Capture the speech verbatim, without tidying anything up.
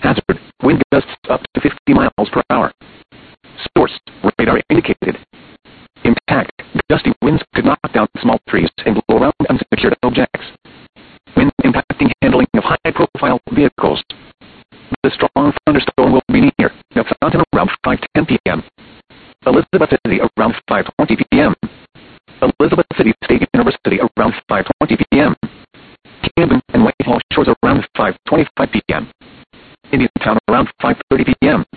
Hazard, wind gusts up to fifty miles per hour. Source, radar indicated. Impact, gusty winds could knock down small trees and blow around unsecured objects. Wind impacting handling of high-profile vehicles. The strong thunderstorm will be near New Fountain around five ten p.m. Elizabeth City around five twenty p.m. Elizabeth City State University around five twenty p.m. Camden and Whitehall Shores around five twenty-five p.m. Indiantown around five thirty p.m.